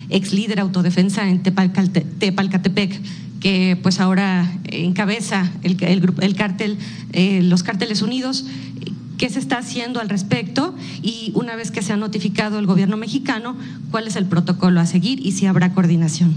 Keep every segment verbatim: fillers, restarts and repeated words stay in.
ex líder autodefensa en Tepalcate, Tepalcatepec, que pues ahora encabeza el, el, grupo, el cártel, eh, los cárteles unidos. ¿Qué se está haciendo al respecto? Y una vez que se ha notificado el gobierno mexicano, ¿cuál es el protocolo a seguir y si habrá coordinación?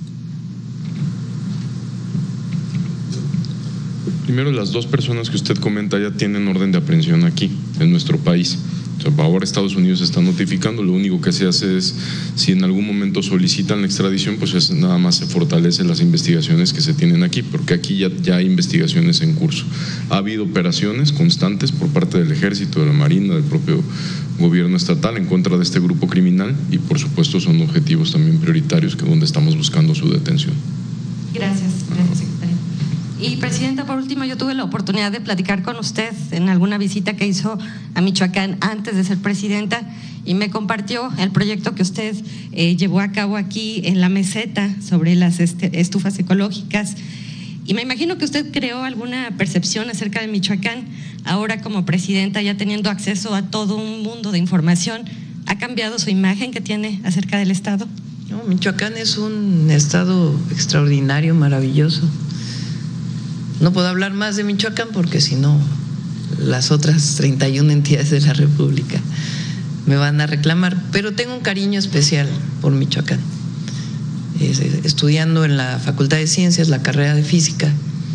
Primero, las dos personas que usted comenta ya tienen orden de aprehensión aquí, en nuestro país. O sea, ahora Estados Unidos está notificando, lo único que se hace es, si en algún momento solicitan la extradición, pues es, nada más se fortalecen las investigaciones que se tienen aquí, porque aquí ya, ya hay investigaciones en curso. Ha habido operaciones constantes por parte del Ejército, de la Marina, del propio gobierno estatal en contra de este grupo criminal y por supuesto son objetivos también prioritarios que donde estamos buscando su detención. Gracias, gracias, secretario. Y Presidenta, por último, yo tuve la oportunidad de platicar con usted en alguna visita que hizo a Michoacán antes de ser presidenta y me compartió el proyecto que usted eh, llevó a cabo aquí en la meseta sobre las este, estufas ecológicas. Y me imagino que usted creó alguna percepción acerca de Michoacán. Ahora como presidenta, ya teniendo acceso a todo un mundo de información, ¿ha cambiado su imagen que tiene acerca del estado? No, Michoacán es un estado extraordinario, maravilloso. No puedo hablar más de Michoacán porque si no, las otras treinta y una entidades de la República me van a reclamar, pero tengo un cariño especial por Michoacán. Estudiando en la Facultad de Ciencias, la carrera de Física,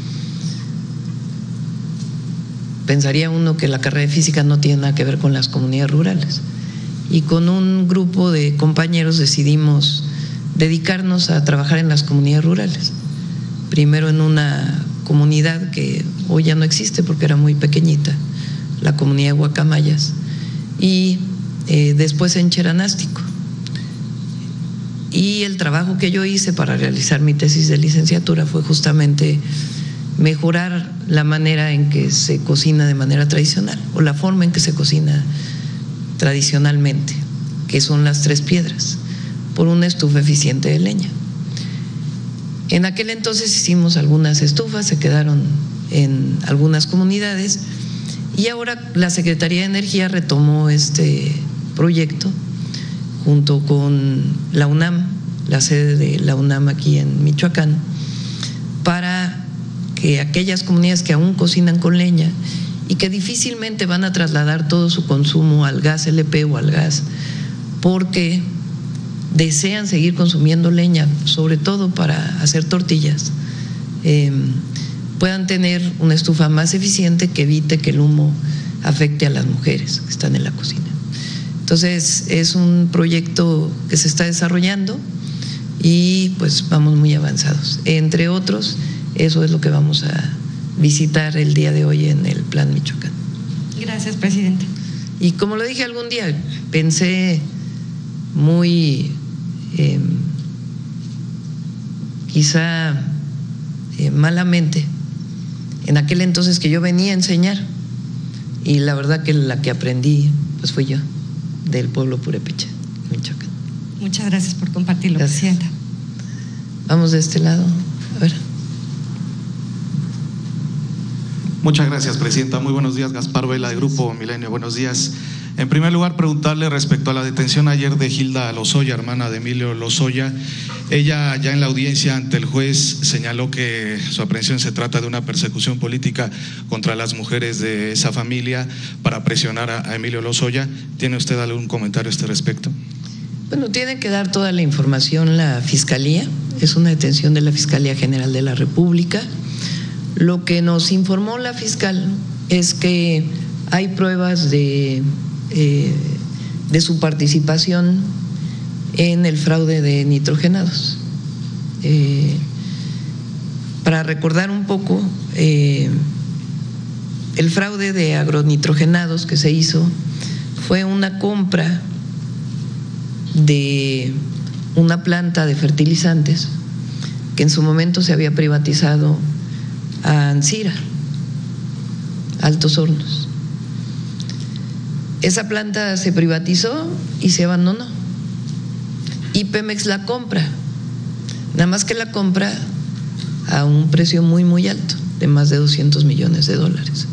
pensaría uno que la carrera de Física no tiene nada que ver con las comunidades rurales. Y con un grupo de compañeros decidimos dedicarnos a trabajar en las comunidades rurales. Primero en una comunidad que hoy ya no existe porque era muy pequeñita, la comunidad de Guacamayas, y eh, después en Cheranástico. Y el trabajo que yo hice para realizar mi tesis de licenciatura fue justamente mejorar la manera en que se cocina de manera tradicional o la forma en que se cocina tradicionalmente, que son las tres piedras, por una estufa eficiente de leña. En aquel entonces hicimos algunas estufas, se quedaron en algunas comunidades y ahora la Secretaría de Energía retomó este proyecto junto con la UNAM, la sede de la UNAM aquí en Michoacán, para que aquellas comunidades que aún cocinan con leña y que difícilmente van a trasladar todo su consumo al gas L P o al gas, porque desean seguir consumiendo leña, sobre todo para hacer tortillas, eh, puedan tener una estufa más eficiente que evite que el humo afecte a las mujeres que están en la cocina. Entonces es un proyecto que se está desarrollando y pues vamos muy avanzados. Entre otros, eso es lo que vamos a visitar el día de hoy en el Plan Michoacán. Gracias, presidente. Y como lo dije algún día, pensé muy eh, quizá eh, malamente en aquel entonces que yo venía a enseñar y la verdad que la que aprendí pues fui yo, del pueblo purépecha, Michoacán. Muchas gracias por compartirlo, gracias. Presidenta. Vamos de este lado, a ver. Muchas gracias, Presidenta. Muy buenos días, Gaspar Vela, de Grupo Milenio. Buenos días. En primer lugar, preguntarle respecto a la detención ayer de Gilda Lozoya, hermana de Emilio Lozoya. Ella ya en la audiencia ante el juez señaló que su aprehensión se trata de una persecución política contra las mujeres de esa familia para presionar a, a Emilio Lozoya. ¿Tiene usted algún comentario a este respecto? Bueno, tiene que dar toda la información la Fiscalía. Es una detención de la Fiscalía General de la República. Lo que nos informó la fiscal es que hay pruebas de Eh, de su participación en el fraude de nitrogenados. Eh, para recordar un poco, eh, el fraude de agronitrogenados que se hizo fue una compra de una planta de fertilizantes que en su momento se había privatizado a Ancira, Altos Hornos. Esa planta se privatizó y se abandonó y Pemex la compra, nada más que la compra a un precio muy muy alto, de más de doscientos millones de dólares.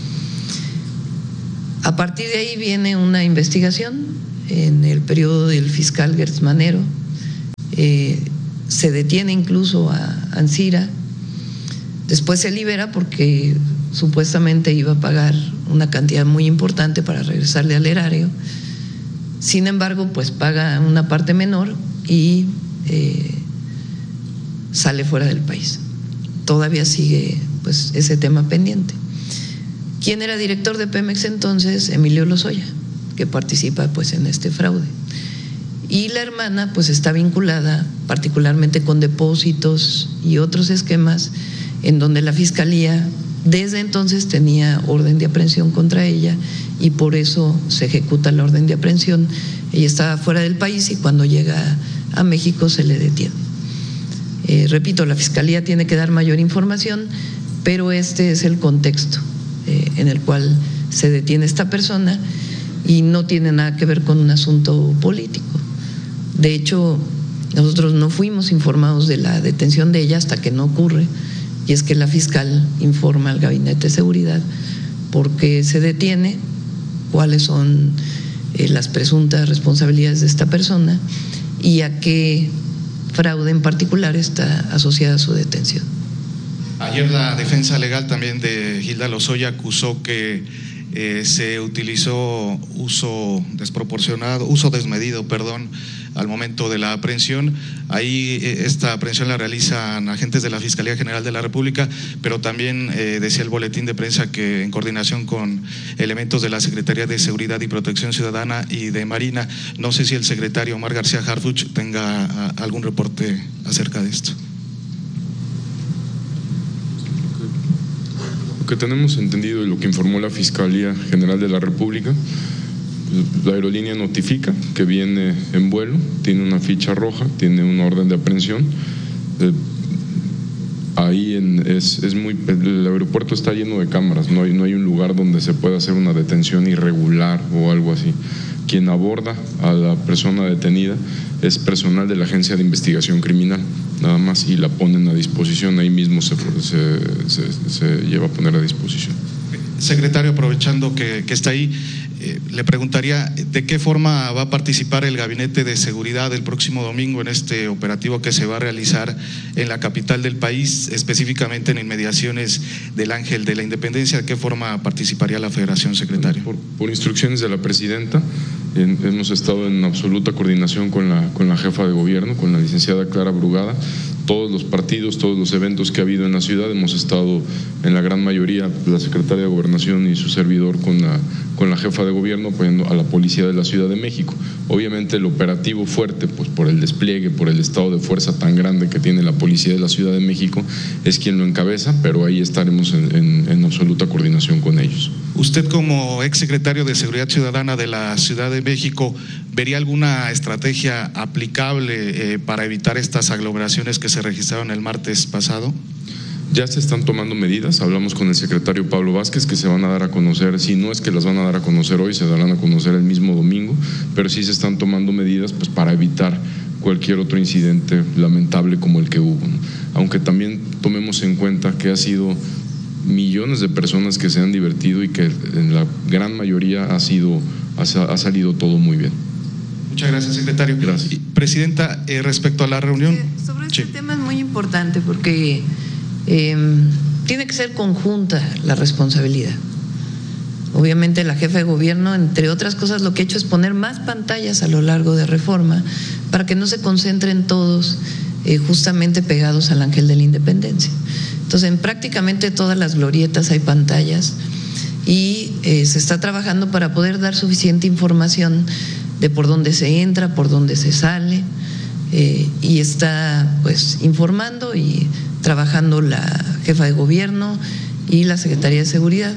A partir de ahí viene una investigación en el periodo del fiscal Gertz Manero eh, se detiene incluso a Ancira, después se libera porque supuestamente iba a pagar una cantidad muy importante para regresarle al erario. Sin embargo, pues paga una parte menor y eh, sale fuera del país. Todavía sigue pues ese tema pendiente. ¿Quién era director de Pemex entonces? Emilio Lozoya, que participa pues en este fraude. Y la hermana pues está vinculada particularmente con depósitos y otros esquemas en donde la Fiscalía desde entonces tenía orden de aprehensión contra ella y por eso se ejecuta la orden de aprehensión. Ella estaba fuera del país y cuando llega a México se le detiene. Eh, repito, la Fiscalía tiene que dar mayor información, pero este es el contexto eh, en el cual se detiene esta persona y no tiene nada que ver con un asunto político. De hecho, nosotros no fuimos informados de la detención de ella hasta que no ocurre, y es que la fiscal informa al Gabinete de Seguridad porque se detiene, cuáles son eh, las presuntas responsabilidades de esta persona y a qué fraude en particular está asociada a su detención. Ayer la defensa legal también de Hilda Lozoya acusó que eh, se utilizó uso desproporcionado, uso desmedido, perdón, al momento de la aprehensión. Ahí eh, esta aprehensión la realizan agentes de la Fiscalía General de la República, pero también eh, decía el boletín de prensa que en coordinación con elementos de la Secretaría de Seguridad y Protección Ciudadana y de Marina. No sé si el secretario Omar García Harfuch tenga a, algún reporte acerca de esto. Lo que tenemos entendido y lo que informó la Fiscalía General de la República, la aerolínea notifica que viene en vuelo, tiene una ficha roja, tiene una orden de aprehensión. Eh, ahí en, es, es muy, el aeropuerto está lleno de cámaras, no hay, no hay un lugar donde se pueda hacer una detención irregular o algo así. Quien aborda a la persona detenida es personal de la Agencia de Investigación Criminal, nada más, y la ponen a disposición, ahí mismo se, se, se, se lleva a poner a disposición. Secretario, aprovechando que, que está ahí, eh, le preguntaría de qué forma va a participar el Gabinete de Seguridad el próximo domingo en este operativo que se va a realizar en la capital del país, específicamente en inmediaciones del Ángel de la Independencia. ¿De qué forma participaría la Federación, secretario? Por, por instrucciones de la presidenta, en, hemos estado en absoluta coordinación con la, con la jefa de gobierno, con la licenciada Clara Brugada. Todos los partidos, todos los eventos que ha habido en la ciudad, hemos estado en la gran mayoría, la secretaria de Gobernación y su servidor con la, con la jefa de gobierno apoyando a la policía de la Ciudad de México. Obviamente el operativo fuerte, pues por el despliegue, por el estado de fuerza tan grande que tiene la policía de la Ciudad de México, es quien lo encabeza, pero ahí estaremos en, en, en absoluta coordinación con ellos. Usted, como exsecretario de Seguridad Ciudadana de la Ciudad de México, ¿vería alguna estrategia aplicable eh, para evitar estas aglomeraciones que se registraron el martes pasado? Ya se están tomando medidas, hablamos con el secretario Pablo Vázquez, que se van a dar a conocer, si no es que las van a dar a conocer hoy, se darán a conocer el mismo domingo, pero sí se están tomando medidas pues para evitar cualquier otro incidente lamentable como el que hubo, ¿no? Aunque también tomemos en cuenta que ha sido millones de personas que se han divertido y que en la gran mayoría ha sido ha, ha salido todo muy bien. Muchas gracias, secretario. Gracias. Y, Presidenta, eh, respecto a la reunión. Sí, sobre este sí. tema es muy importante porque eh, tiene que ser conjunta la responsabilidad. Obviamente la jefa de gobierno, entre otras cosas, lo que ha hecho es poner más pantallas a lo largo de Reforma para que no se concentren todos eh, justamente pegados al Ángel de la Independencia. Entonces, en prácticamente todas las glorietas hay pantallas y eh, se está trabajando para poder dar suficiente información de por dónde se entra, por dónde se sale, eh, y está pues informando y trabajando la jefa de gobierno y la Secretaría de Seguridad.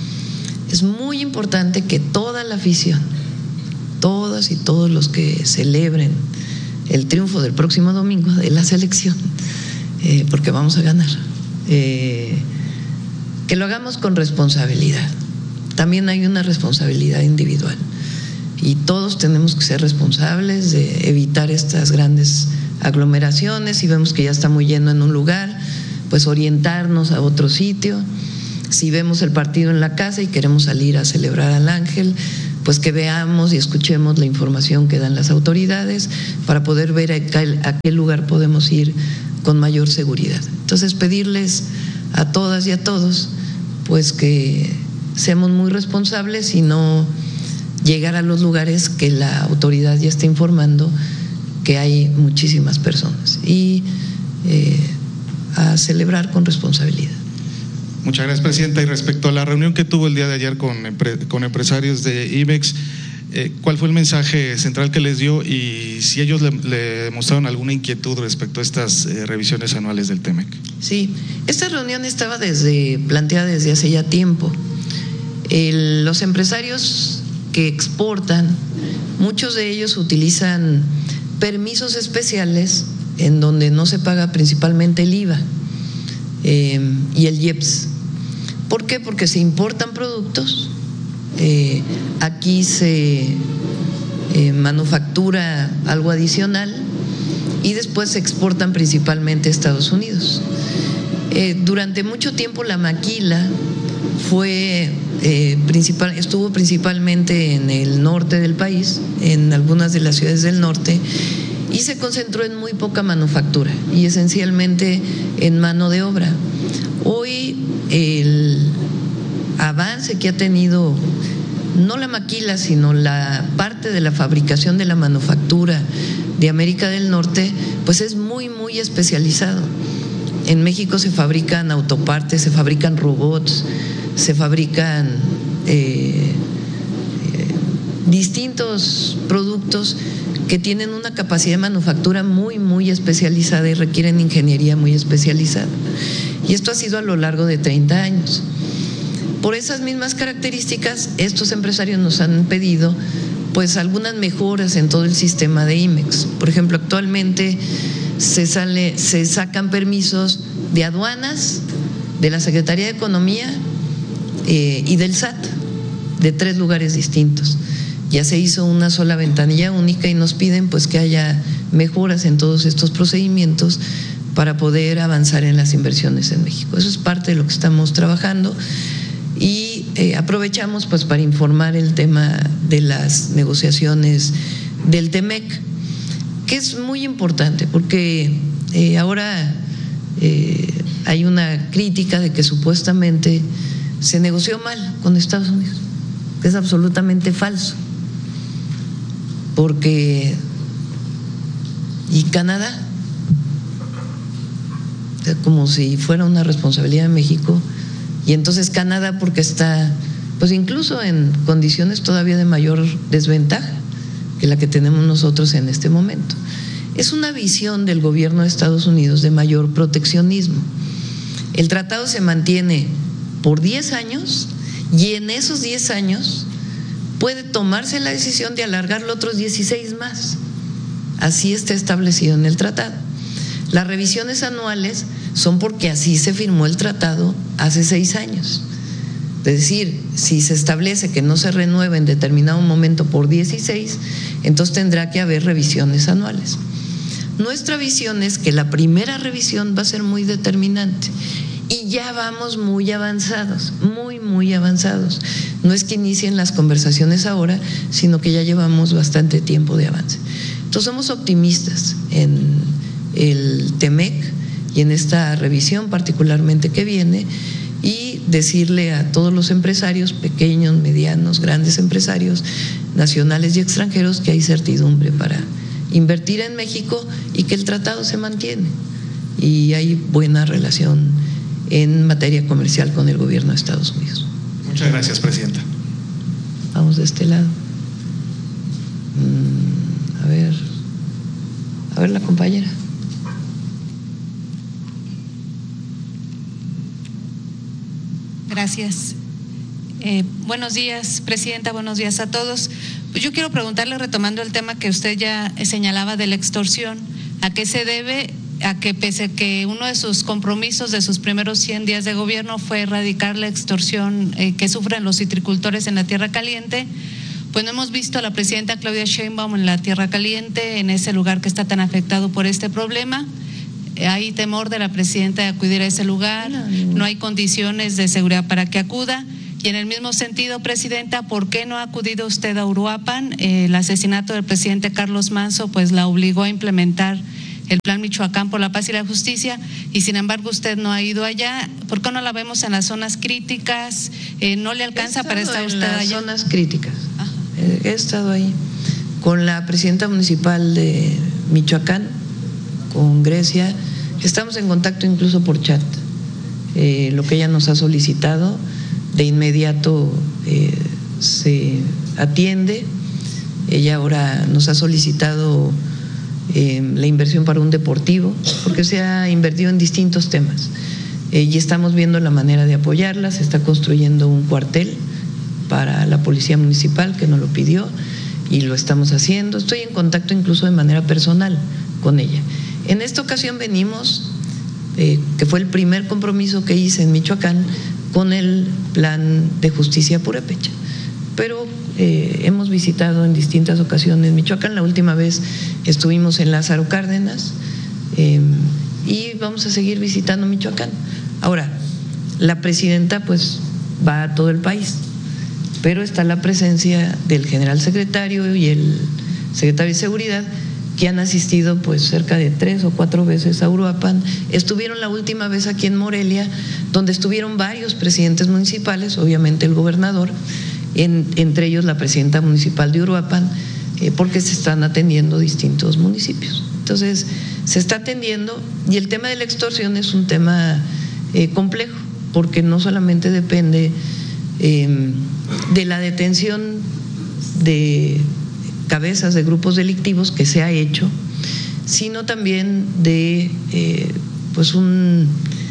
Es muy importante que toda la afición, todas y todos los que celebren el triunfo del próximo domingo de la selección, eh, porque vamos a ganar, eh, que lo hagamos con responsabilidad. También hay una responsabilidad individual y todos tenemos que ser responsables de evitar estas grandes aglomeraciones. Si vemos que ya está muy lleno en un lugar, pues orientarnos a otro sitio. Si vemos el partido en la casa y queremos salir a celebrar al Ángel, pues que veamos y escuchemos la información que dan las autoridades para poder ver a qué, a qué lugar podemos ir con mayor seguridad. Entonces, pedirles a todas y a todos pues que seamos muy responsables y no llegar a los lugares que la autoridad ya está informando que hay muchísimas personas, y eh, a celebrar con responsabilidad. Muchas gracias, presidenta. Y respecto a la reunión que tuvo el día de ayer con, con empresarios de IBEX, eh, ¿cuál fue el mensaje central que les dio y si ellos le, le mostraron alguna inquietud respecto a estas eh, revisiones anuales del TEMEC? Sí, esta reunión estaba desde, planteada desde hace ya tiempo. El, los empresarios que exportan, muchos de ellos utilizan permisos especiales en donde no se paga principalmente el I V A eh, y el I E P S. ¿Por qué? Porque se importan productos, eh, aquí se eh, manufactura algo adicional y después se exportan principalmente a Estados Unidos. Eh, durante mucho tiempo la maquila fue eh, principal, estuvo principalmente en el norte del país, en algunas de las ciudades del norte, y se concentró en muy poca manufactura y esencialmente en mano de obra. Hoy el avance que ha tenido no la maquila, sino la parte de la fabricación de la manufactura de América del Norte, pues es muy, muy especializado. En México se fabrican autopartes, se fabrican robots, se fabrican eh, eh, distintos productos que tienen una capacidad de manufactura muy, muy especializada y requieren ingeniería muy especializada. Y esto ha sido a lo largo de treinta años. Por esas mismas características, estos empresarios nos han pedido pues algunas mejoras en todo el sistema de IMEX. Por ejemplo, actualmente se, sale, se sacan permisos de aduanas, de la Secretaría de Economía eh, y del S A T, de tres lugares distintos. Ya se hizo una sola ventanilla única y nos piden pues que haya mejoras en todos estos procedimientos para poder avanzar en las inversiones en México. Eso es parte de lo que estamos trabajando y eh, aprovechamos pues para informar el tema de las negociaciones del TEMEC, que es muy importante porque eh, ahora eh, hay una crítica de que supuestamente se negoció mal con Estados Unidos, que es absolutamente falso, porque y Canadá, como si fuera una responsabilidad de México, y entonces Canadá porque está pues incluso en condiciones todavía de mayor desventaja que la que tenemos nosotros en este momento. Es una visión del gobierno de Estados Unidos de mayor proteccionismo. El tratado se mantiene por diez años y en esos diez años puede tomarse la decisión de alargarlo otros dieciséis más. Así está establecido en el tratado. Las revisiones anuales son porque así se firmó el tratado hace seis años. Es decir, si se establece que no se renueva en determinado momento por dieciséis, entonces tendrá que haber revisiones anuales. Nuestra visión es que la primera revisión va a ser muy determinante y ya vamos muy avanzados, muy, muy avanzados. No es que inicien las conversaciones ahora, sino que ya llevamos bastante tiempo de avance. Entonces somos optimistas en el TEMEC y en esta revisión particularmente que viene, y decirle a todos los empresarios, pequeños, medianos, grandes empresarios, nacionales y extranjeros, que hay certidumbre para invertir en México y que el tratado se mantiene y hay buena relación en materia comercial con el gobierno de Estados Unidos. Muchas gracias, presidenta. Vamos de este lado. A ver, a ver la compañera. Gracias. Eh, buenos días, presidenta, buenos días a todos. Pues yo quiero preguntarle, retomando el tema que usted ya señalaba de la extorsión, ¿a qué se debe? A que pese a que uno de sus compromisos de sus primeros cien días de gobierno fue erradicar la extorsión eh, que sufren los citricultores en la Tierra Caliente, pues no hemos visto a la presidenta Claudia Sheinbaum en la Tierra Caliente, en ese lugar que está tan afectado por este problema. Hay temor de la presidenta de acudir a ese lugar, no hay condiciones de seguridad para que acuda. Y en el mismo sentido, Presidenta, ¿por qué no ha acudido usted a Uruapan? Eh, el asesinato del presidente Carlos Manso pues la obligó a implementar el Plan Michoacán por la Paz y la Justicia, y sin embargo usted no ha ido allá. ¿Por qué no la vemos en las zonas críticas? Eh, ¿No le alcanza para estar usted allá? En las zonas críticas. Eh, he estado ahí con la presidenta municipal de Michoacán, con Grecia. Estamos en contacto incluso por chat. Eh, lo que ella nos ha solicitado, de inmediato eh, se atiende. Ella ahora nos ha solicitado eh, la inversión para un deportivo, porque se ha invertido en distintos temas eh, y estamos viendo la manera de apoyarla. Se está construyendo un cuartel para la policía municipal, que nos lo pidió, y lo estamos haciendo. Estoy en contacto incluso de manera personal con ella. En esta ocasión venimos, eh, que fue el primer compromiso que hice en Michoacán, con el Plan de Justicia Purépecha. Pero eh, hemos visitado en distintas ocasiones Michoacán. La última vez estuvimos en Lázaro Cárdenas eh, y vamos a seguir visitando Michoacán. Ahora, la presidenta pues va a todo el país, pero está la presencia del general secretario y el secretario de Seguridad, que han asistido pues cerca de tres o cuatro veces a Uruapan. Estuvieron la última vez aquí en Morelia, donde estuvieron varios presidentes municipales, obviamente el gobernador, en, entre ellos la presidenta municipal de Uruapan, eh, porque se están atendiendo distintos municipios. Entonces, se está atendiendo, y el tema de la extorsión es un tema eh, complejo, porque no solamente depende eh, de la detención de cabezas de grupos delictivos, que se ha hecho, sino también de eh, pues un,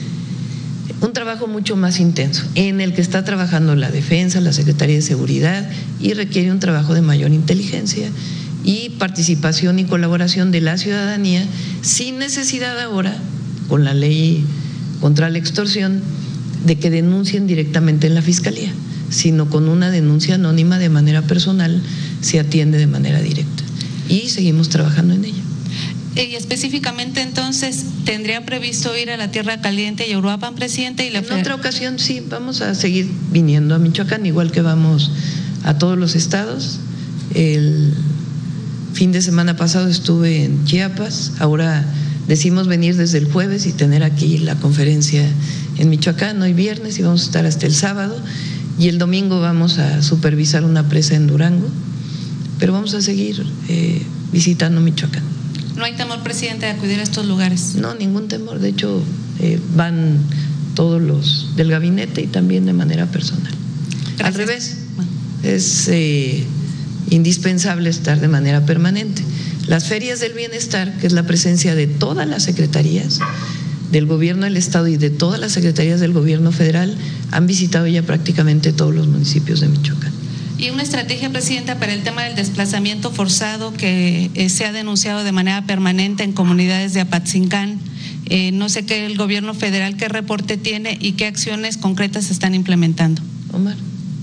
un trabajo mucho más intenso, en el que está trabajando la defensa, la Secretaría de Seguridad, y requiere un trabajo de mayor inteligencia y participación y colaboración de la ciudadanía, sin necesidad ahora, con la ley contra la extorsión, de que denuncien directamente en la Fiscalía, sino con una denuncia anónima de manera personal se atiende de manera directa, y seguimos trabajando en ella. Y específicamente entonces, ¿tendría previsto ir a la Tierra Caliente y a Uruapan, presidente? Y la en otra ocasión sí, vamos a seguir viniendo a Michoacán, igual que vamos a todos los estados. El fin de semana pasado estuve en Chiapas, ahora decimos venir desde el jueves y tener aquí la conferencia en Michoacán hoy viernes, y vamos a estar hasta el sábado, y el domingo vamos a supervisar una presa en Durango, pero vamos a seguir eh, visitando Michoacán. ¿No hay temor, presidente, de acudir a estos lugares? No, ningún temor. De hecho, eh, van todos los del gabinete y también de manera personal. Gracias. Al revés, bueno, es eh, indispensable estar de manera permanente. Las ferias del bienestar, que es la presencia de todas las secretarías del gobierno del estado y de todas las secretarías del gobierno federal, han visitado ya prácticamente todos los municipios de Michoacán. Y una estrategia, presidenta, para el tema del desplazamiento forzado que eh, se ha denunciado de manera permanente en comunidades de Apatzingán. Eh, no sé qué el gobierno federal, qué reporte tiene y qué acciones concretas se están implementando. Omar.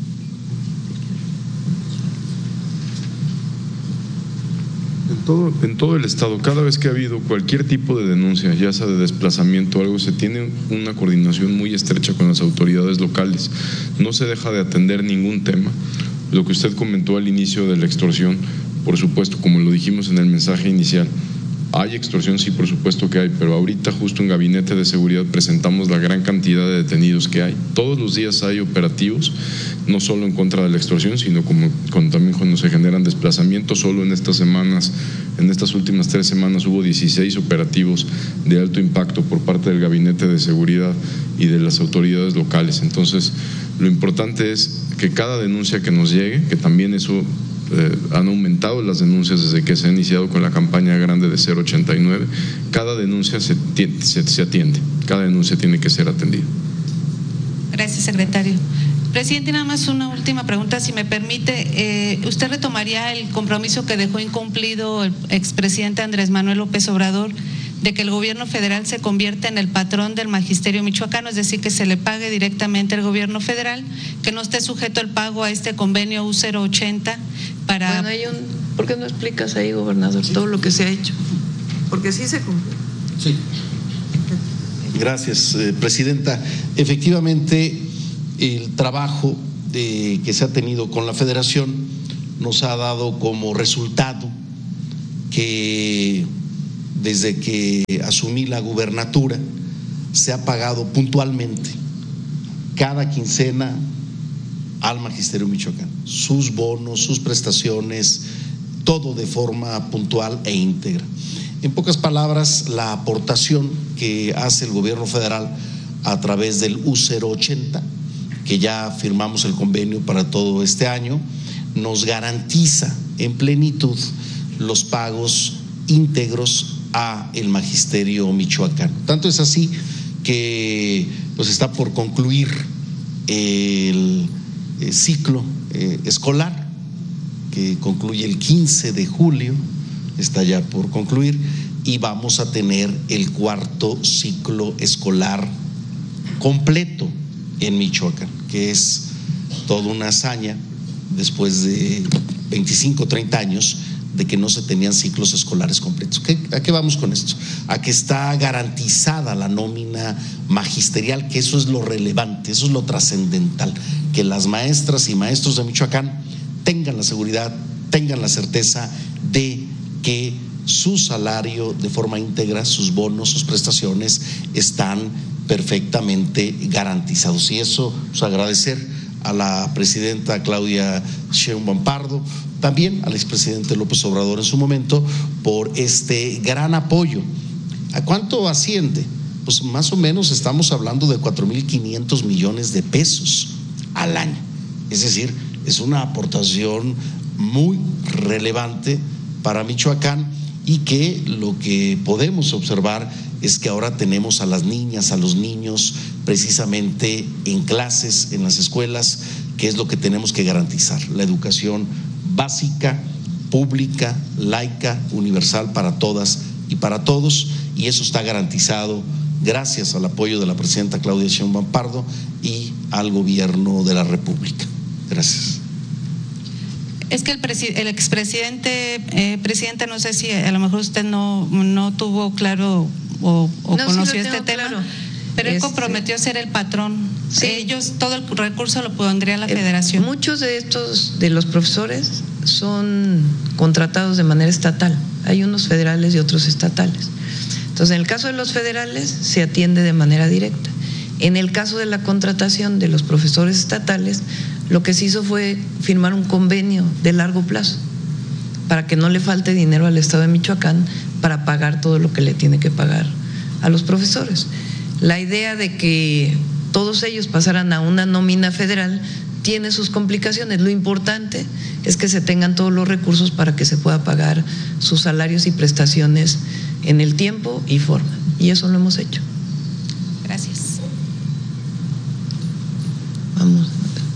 En todo, en todo el estado, cada vez que ha habido cualquier tipo de denuncia, ya sea de desplazamiento o algo, se tiene una coordinación muy estrecha con las autoridades locales. No se deja de atender ningún tema. Lo que usted comentó al inicio de la extorsión, por supuesto, como lo dijimos en el mensaje inicial, hay extorsión, sí, por supuesto que hay, pero ahorita justo en Gabinete de Seguridad presentamos la gran cantidad de detenidos que hay. Todos los días hay operativos, no solo en contra de la extorsión, sino como, como también cuando se generan desplazamientos. Solo en estas semanas, en estas últimas tres semanas hubo dieciséis operativos de alto impacto por parte del Gabinete de Seguridad y de las autoridades locales. Entonces, lo importante es que cada denuncia que nos llegue, que también eso eh, han aumentado las denuncias desde que se ha iniciado con la campaña grande de cero ochenta y nueve, cada denuncia se, se, se atiende, cada denuncia tiene que ser atendida. Gracias, secretario. Presidente, nada más una última pregunta, si me permite. Eh, ¿Usted retomaría el compromiso que dejó incumplido el expresidente Andrés Manuel López Obrador de que el gobierno federal se convierta en el patrón del magisterio michoacano, es decir, que se le pague directamente al gobierno federal, que no esté sujeto el pago a este convenio U cero ochenta para… Bueno, hay un… ¿por qué no explicas ahí, gobernador, sí, todo lo que se ha hecho? Porque sí se cumple. Sí. Gracias, eh, presidenta. Efectivamente, el trabajo de, que se ha tenido con la Federación nos ha dado como resultado que desde que asumí la gubernatura se ha pagado puntualmente cada quincena al Magisterio Michoacán, sus bonos, sus prestaciones, todo de forma puntual e íntegra. En pocas palabras, la aportación que hace el gobierno federal a través del U cero ochenta, que ya firmamos el convenio para todo este año, nos garantiza en plenitud los pagos íntegros a el Magisterio Michoacán. Tanto es así que pues está por concluir el, el ciclo eh, escolar, que concluye el quince de julio, está ya por concluir, y vamos a tener el cuarto ciclo escolar completo en Michoacán, que es toda una hazaña después de veinticinco, treinta años de que no se tenían ciclos escolares completos. ¿Qué, ¿A qué vamos con esto? A que está garantizada la nómina magisterial, que eso es lo relevante, eso es lo trascendental, que las maestras y maestros de Michoacán tengan la seguridad, tengan la certeza de que su salario de forma íntegra, sus bonos, sus prestaciones están perfectamente garantizados. Y eso, pues, agradecer a la presidenta Claudia Sheinbaum Pardo, también al expresidente López Obrador en su momento, por este gran apoyo. ¿A cuánto asciende? Pues más o menos estamos hablando de cuatro mil quinientos millones de pesos al año. Es decir, es una aportación muy relevante para Michoacán, y que lo que podemos observar es que ahora tenemos a las niñas, a los niños precisamente en clases, en las escuelas, que es lo que tenemos que garantizar, la educación básica, pública, laica, universal para todas y para todos, y eso está garantizado gracias al apoyo de la presidenta Claudia Sheinbaum Pardo y al gobierno de la República. Gracias. Es que el, el expresidente, eh, presidente, no sé si a lo mejor usted no, no tuvo claro o, o no, conoció sí este tema, claro. Pero este, él comprometió a ser el patrón. Sí. Ellos, todo el recurso lo pondría la eh, Federación. Muchos de estos, de los profesores, son contratados de manera estatal. Hay unos federales y otros estatales. Entonces, en el caso de los federales, se atiende de manera directa. En el caso de la contratación de los profesores estatales, lo que se hizo fue firmar un convenio de largo plazo para que no le falte dinero al Estado de Michoacán para pagar todo lo que le tiene que pagar a los profesores. La idea de que todos ellos pasaran a una nómina federal tiene sus complicaciones. Lo importante es que se tengan todos los recursos para que se pueda pagar sus salarios y prestaciones en el tiempo y forma. Y eso lo hemos hecho. Gracias. Vamos.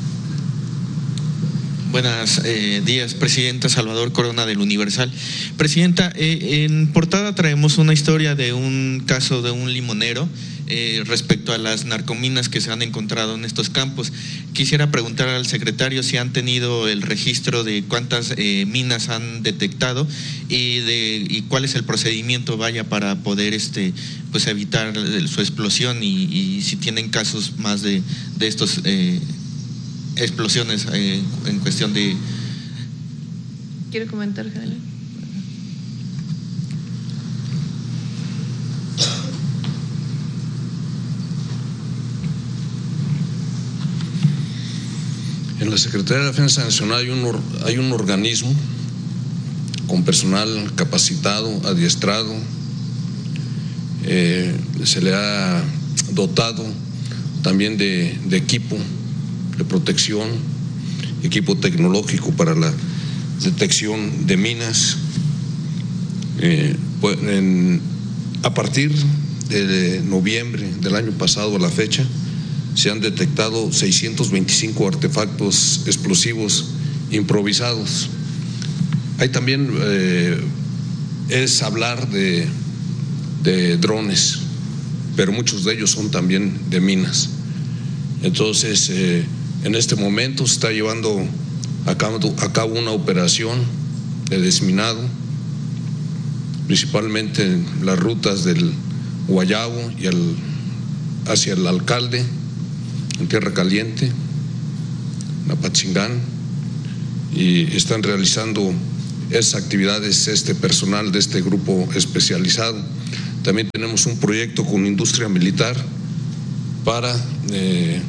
Buenos eh, días, Presidenta. Salvador Corona del Universal. Presidenta, eh, en portada traemos una historia de un caso de un limonero eh, respecto a las narcominas que se han encontrado en estos campos. Quisiera preguntar al secretario si han tenido el registro de cuántas eh, minas han detectado y de y cuál es el procedimiento vaya para poder este pues evitar su explosión y, y si tienen casos más de, de estos eh, explosiones eh, en cuestión de… ¿Quiere comentar, Jaime? En la Secretaría de Defensa Nacional hay un, hay un organismo con personal capacitado, adiestrado, eh, se le ha dotado también de, de equipo de protección, equipo tecnológico para la detección de minas. Eh, pues en, a partir de noviembre del año pasado a la fecha, se han detectado seiscientos veinticinco artefactos explosivos improvisados. Hay también, eh, es hablar de, de drones, pero muchos de ellos son también de minas. Entonces, eh, en este momento se está llevando a cabo, a cabo una operación de desminado, principalmente en las rutas del Guayabo y al, hacia el Alcalde, en Tierra Caliente, Apatzingán, y están realizando esas actividades este personal de este grupo especializado. También tenemos un proyecto con industria militar para eh,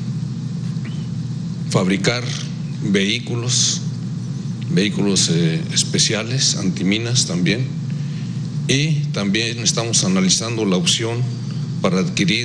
fabricar vehículos, vehículos eh, especiales, antiminas también, y también estamos analizando la opción para adquirir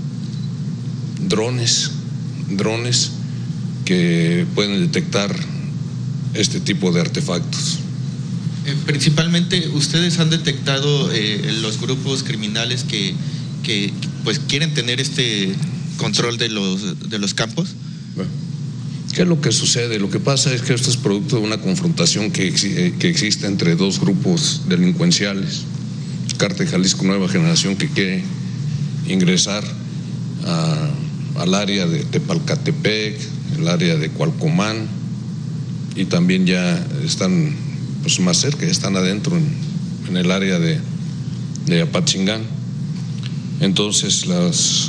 drones, drones que pueden detectar este tipo de artefactos. Eh, principalmente, ¿ustedes han detectado eh, los grupos criminales que, que pues quieren tener este control de los, de los campos? Bueno, ¿qué es lo que sucede? Lo que pasa es que esto es producto de una confrontación que, que existe entre dos grupos delincuenciales. Cártel Jalisco Nueva Generación, que quiere ingresar a, al área de Tepalcatepec, el área de Cualcomán, y también ya están pues más cerca, ya están adentro en, en el área de, de Apatzingán. Entonces las,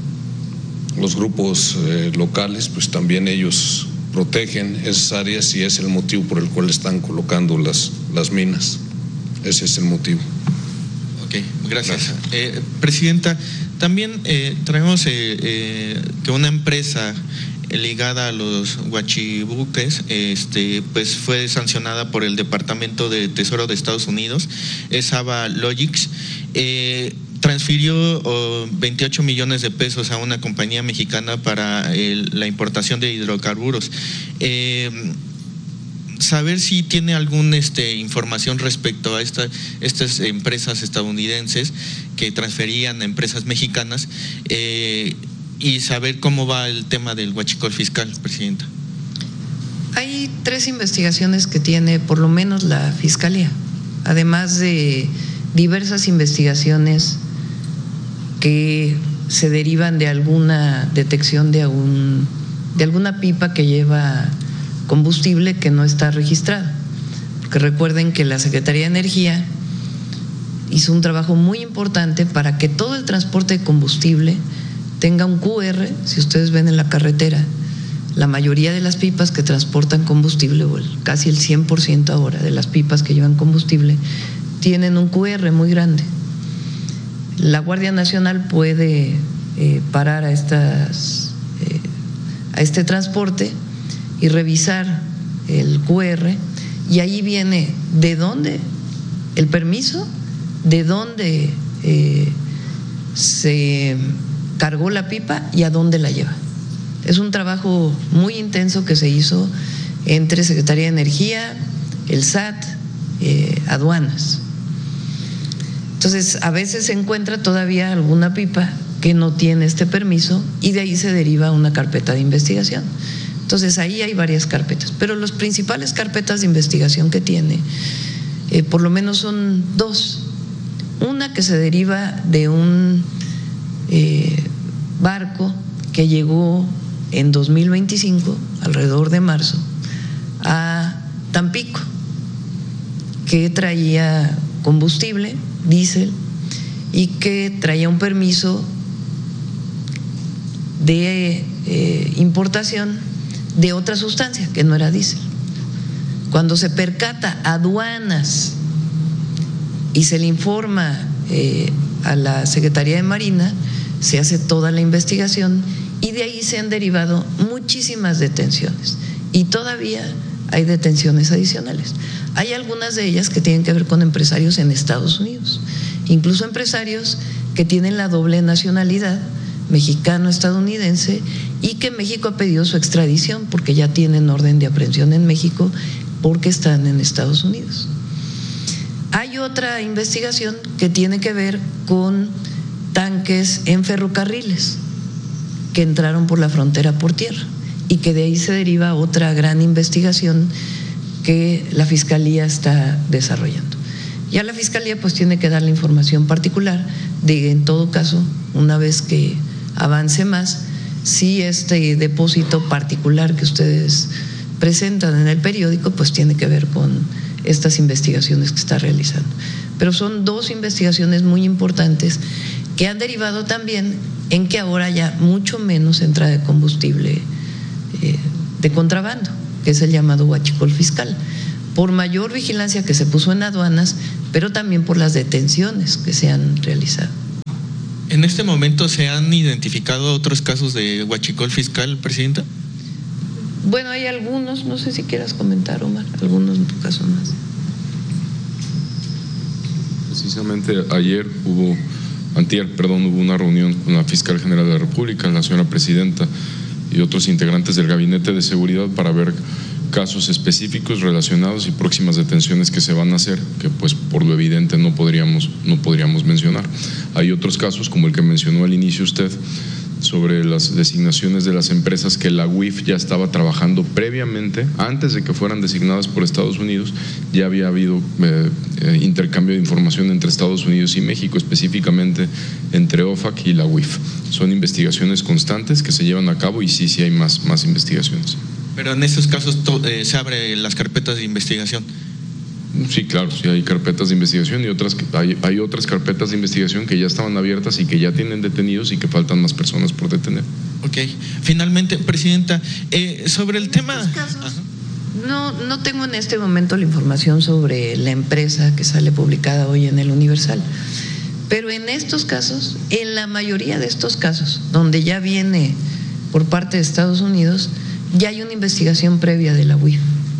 los grupos eh, locales pues también ellos protegen esas áreas, y es el motivo por el cual están colocando las, las minas. Ese es el motivo. Ok, gracias. gracias. Eh, Presidenta, también eh, traemos eh, eh, que una empresa ligada a los huachibuques, este, pues fue sancionada por el Departamento de Tesoro de Estados Unidos, es Ava Logics, eh, transfirió oh, veintiocho millones de pesos a una compañía mexicana para el, la importación de hidrocarburos. Eh, saber si tiene alguna este, información respecto a esta, estas empresas estadounidenses que transferían a empresas mexicanas, eh, y saber cómo va el tema del huachicol fiscal, Presidenta. Hay tres investigaciones que tiene por lo menos la Fiscalía, además de diversas investigaciones que se derivan de alguna detección de, algún, de alguna pipa que lleva combustible que no está registrada. Porque recuerden que la Secretaría de Energía hizo un trabajo muy importante para que todo el transporte de combustible tenga un Q R. Si ustedes ven en la carretera, la mayoría de las pipas que transportan combustible, o el, casi el cien por ciento ahora de las pipas que llevan combustible, tienen un Q R muy grande. La Guardia Nacional puede eh, parar a, estas, eh, a este transporte y revisar el Q R, y ahí viene de dónde el permiso, de dónde eh, se cargó la pipa y a dónde la lleva. Es un trabajo muy intenso que se hizo entre Secretaría de Energía, el S A T, eh, aduanas. Entonces, a veces se encuentra todavía alguna pipa que no tiene este permiso, y de ahí se deriva una carpeta de investigación. Entonces, ahí hay varias carpetas, pero las principales carpetas de investigación que tiene, eh, por lo menos son dos. Una que se deriva de un Eh, barco que llegó en dos mil veinticinco, alrededor de marzo, a Tampico, que traía combustible, diésel, y que traía un permiso de eh, importación de otra sustancia que no era diésel. Cuando se percata aduanas y se le informa eh, a la Secretaría de Marina, se hace toda la investigación, y de ahí se han derivado muchísimas detenciones, y todavía hay detenciones adicionales. Hay algunas de ellas que tienen que ver con empresarios en Estados Unidos, incluso empresarios que tienen la doble nacionalidad, mexicano-estadounidense, y que México ha pedido su extradición porque ya tienen orden de aprehensión en México porque están en Estados Unidos. Hay otra investigación que tiene que ver con tanques en ferrocarriles que entraron por la frontera por tierra, y que de ahí se deriva otra gran investigación que la Fiscalía está desarrollando. Ya la Fiscalía pues tiene que dar la información particular de, en todo caso, una vez que avance más, si este depósito particular que ustedes presentan en el periódico pues tiene que ver con estas investigaciones que está realizando. Pero son dos investigaciones muy importantes que han derivado también en que ahora haya mucho menos entrada de combustible eh, de contrabando, que es el llamado huachicol fiscal, por mayor vigilancia que se puso en aduanas, pero también por las detenciones que se han realizado. ¿En este momento se han identificado otros casos de huachicol fiscal, Presidenta? Bueno, hay algunos, no sé si quieras comentar, Omar, algunos en tu caso más. Precisamente ayer hubo, antier, perdón, hubo una reunión con la Fiscal General de la República, la señora Presidenta y otros integrantes del Gabinete de Seguridad para ver casos específicos relacionados y próximas detenciones que se van a hacer, que pues por lo evidente no podríamos, no podríamos mencionar. Hay otros casos, como el que mencionó al inicio usted, sobre las designaciones de las empresas que la U I F ya estaba trabajando previamente, antes de que fueran designadas por Estados Unidos. Ya había habido eh, eh, intercambio de información entre Estados Unidos y México, específicamente entre O F A C y la U I F. Son investigaciones constantes que se llevan a cabo y sí, sí hay más, más investigaciones. Pero en estos casos eh, se abren las carpetas de investigación. Sí, claro, sí hay carpetas de investigación y otras hay, hay otras carpetas de investigación que ya estaban abiertas y que ya tienen detenidos y que faltan más personas por detener. Ok. Finalmente, Presidenta, eh, sobre el en tema… estos casos, no, no tengo en este momento la información sobre la empresa que sale publicada hoy en el Universal, pero en estos casos, en la mayoría de estos casos, donde ya viene por parte de Estados Unidos, ya hay una investigación previa de la U I F.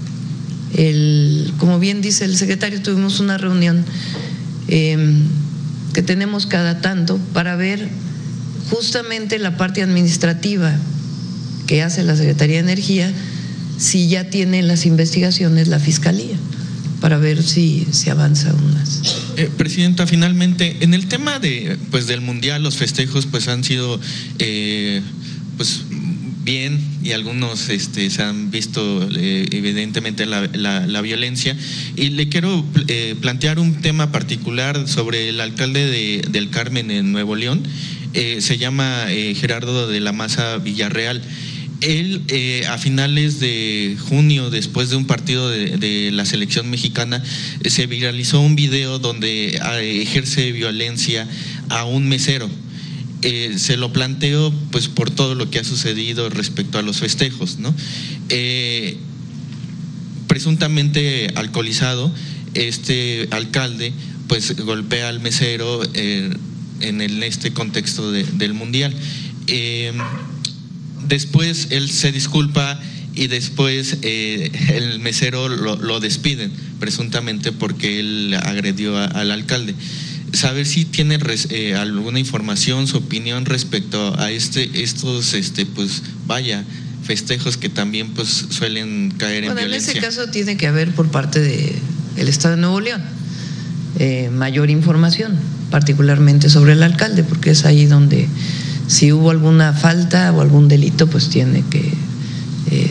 El, como bien dice el secretario, tuvimos una reunión eh, que tenemos cada tanto para ver justamente la parte administrativa que hace la Secretaría de Energía, si ya tiene las investigaciones la Fiscalía, para ver si se avanza aún más. Eh, Presidenta, finalmente, en el tema de pues del Mundial, los festejos pues han sido eh, pues bien, y algunos este, se han visto eh, evidentemente la, la, la violencia, y le quiero eh, plantear un tema particular sobre el alcalde de, del Carmen en Nuevo León. Eh, se llama eh, Gerardo de la Maza Villarreal. Él eh, a finales de junio, después de un partido de, de la selección mexicana, eh, se viralizó un video donde eh, ejerce violencia a un mesero. Eh, se lo planteo pues por todo lo que ha sucedido respecto a los festejos, ¿no? Eh, presuntamente alcoholizado, este alcalde pues golpea al mesero eh, en el, este contexto de, del Mundial. Eh, después él se disculpa y después eh, el mesero lo, lo despiden, presuntamente porque él agredió a, al alcalde. Saber si tiene eh, alguna información, su opinión respecto a este estos este pues vaya festejos que también pues suelen caer bueno, en violencia. En ese caso tiene que haber por parte de el Estado de Nuevo León eh, mayor información, particularmente sobre el alcalde, porque es ahí donde si hubo alguna falta o algún delito pues tiene que eh,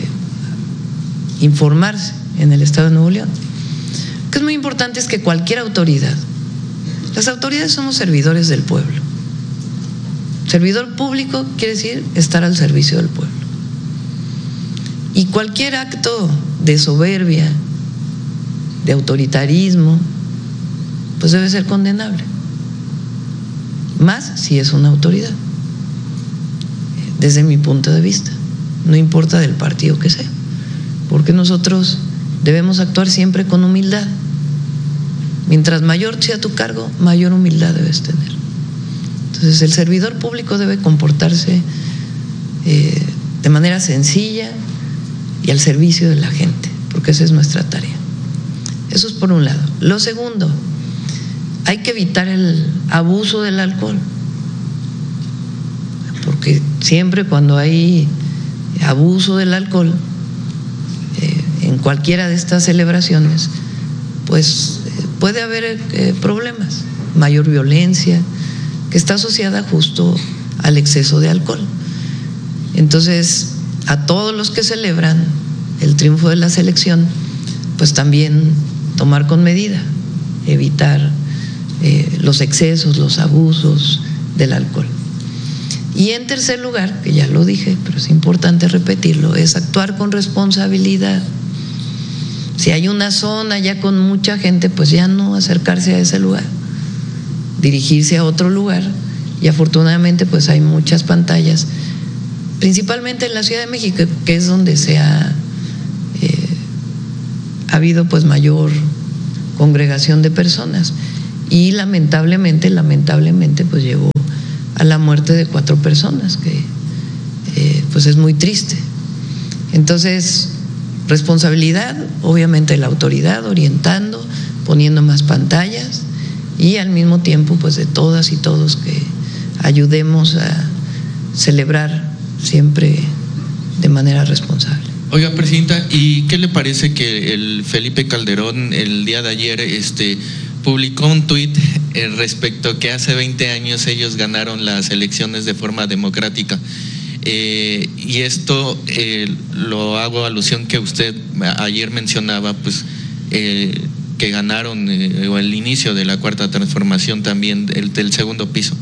informarse en el Estado de Nuevo León. Lo que es muy importante es que cualquier autoridad, las autoridades somos servidores del pueblo. Servidor público quiere decir estar al servicio del pueblo. Y cualquier acto de soberbia, de autoritarismo, pues debe ser condenable. Más si es una autoridad, desde mi punto de vista, no importa del partido que sea, porque nosotros debemos actuar siempre con humildad. Mientras mayor sea tu cargo, mayor humildad debes tener. Entonces el servidor público debe comportarse eh, de manera sencilla y al servicio de la gente, porque esa es nuestra tarea. Eso es por un lado. Lo segundo, hay que evitar el abuso del alcohol, porque siempre cuando hay abuso del alcohol eh, en cualquiera de estas celebraciones, pues puede haber eh, problemas, mayor violencia, que está asociada justo al exceso de alcohol. Entonces, a todos los que celebran el triunfo de la selección, pues también tomar con medida, evitar eh, los excesos, los abusos del alcohol. Y en tercer lugar, que ya lo dije, pero es importante repetirlo, es actuar con responsabilidad. Si hay una zona ya con mucha gente, pues ya no acercarse a ese lugar, dirigirse a otro lugar, y afortunadamente pues hay muchas pantallas principalmente en la Ciudad de México, que es donde se ha, eh, ha habido pues mayor congregación de personas, y lamentablemente, lamentablemente pues llevó a la muerte de cuatro personas, que eh, pues es muy triste. Entonces, responsabilidad, obviamente, de la autoridad, orientando, poniendo más pantallas, y al mismo tiempo pues de todas y todos que ayudemos a celebrar siempre de manera responsable. Oiga, Presidenta, ¿y qué le parece que el Felipe Calderón el día de ayer este, publicó un tuit eh, respecto a que hace veinte años ellos ganaron las elecciones de forma democrática? Eh, y esto eh, lo hago alusión que usted ayer mencionaba, pues eh, que ganaron eh, o el inicio de la cuarta transformación también, el del segundo piso.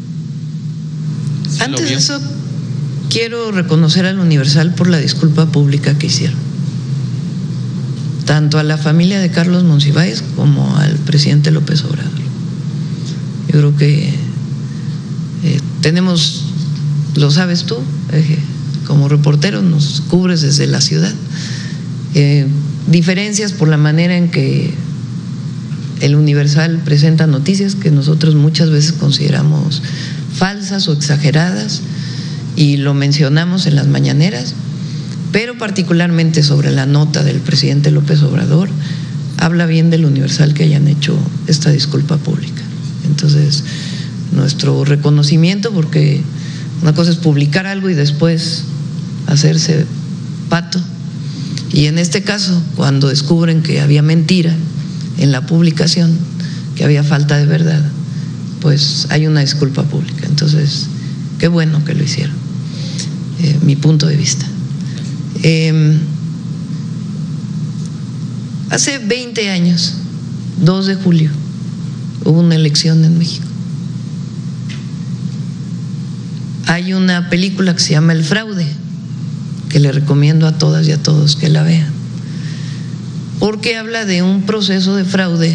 ¿Sí Antes de eso, quiero reconocer al Universal por la disculpa pública que hicieron, tanto a la familia de Carlos Monsiváis como al presidente López Obrador. Yo creo que eh, tenemos, lo sabes tú, eh, como reportero nos cubres desde la ciudad, eh, diferencias por la manera en que el Universal presenta noticias que nosotros muchas veces consideramos falsas o exageradas, y lo mencionamos en las mañaneras, pero particularmente sobre la nota del presidente López Obrador, habla bien del Universal que hayan hecho esta disculpa pública. Entonces, nuestro reconocimiento, porque una cosa es publicar algo y después hacerse pato, y en este caso, cuando descubren que había mentira en la publicación, que había falta de verdad, pues hay una disculpa pública. Entonces, qué bueno que lo hicieron, eh, mi punto de vista. Eh, hace veinte años, dos de julio, hubo una elección en México. Hay una película que se llama El Fraude, que le recomiendo a todas y a todos que la vean, porque habla de un proceso de fraude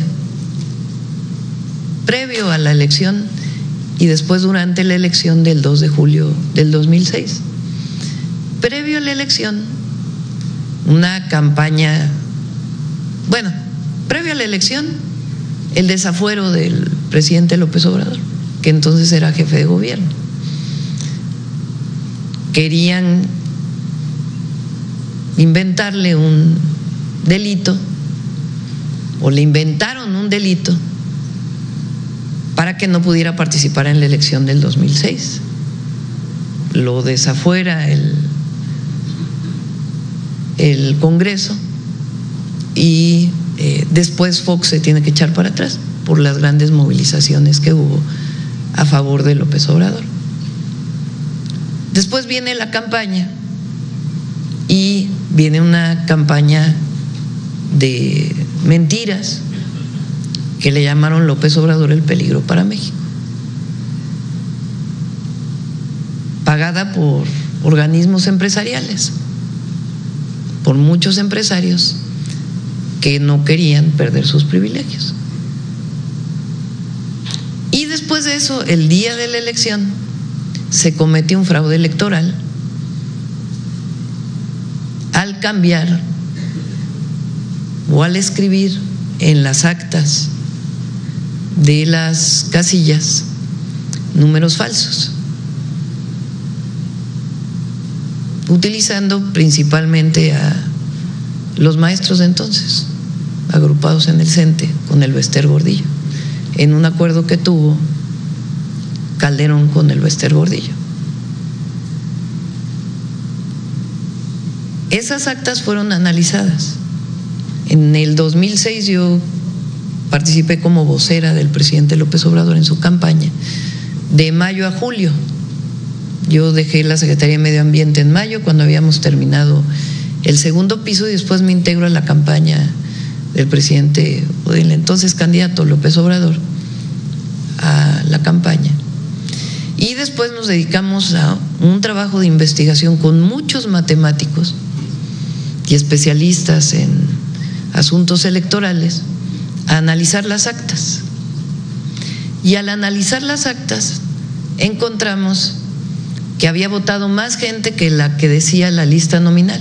previo a la elección y después durante la elección del dos de julio del dos mil seis. Previo a la elección, una campaña, bueno, previo a la elección, el desafuero del presidente López Obrador, que entonces era jefe de gobierno. Querían inventarle un delito, o le inventaron un delito para que no pudiera participar en la elección del dos mil seis. Lo desafuera el, el Congreso y eh, después Fox se tiene que echar para atrás por las grandes movilizaciones que hubo a favor de López Obrador. Después viene la campaña y viene una campaña de mentiras que le llamaron López Obrador el peligro para México, pagada por organismos empresariales, por muchos empresarios que no querían perder sus privilegios. Y después de eso, el día de la elección, se cometió un fraude electoral al cambiar o al escribir en las actas de las casillas números falsos, utilizando principalmente a los maestros de entonces, agrupados en el CENTE con el Bester Gordillo, en un acuerdo que tuvo Calderón con el Bester Gordillo. Esas actas fueron analizadas. En el dos mil seis yo participé como vocera del presidente López Obrador en su campaña, de mayo a julio. Yo dejé la Secretaría de Medio Ambiente en mayo, cuando habíamos terminado el segundo piso, y después me integro a la campaña del presidente, o del entonces candidato López Obrador, a la campaña. Y después nos dedicamos a un trabajo de investigación con muchos matemáticos y especialistas en asuntos electorales, a analizar las actas. Y al analizar las actas encontramos que había votado más gente que la que decía la lista nominal,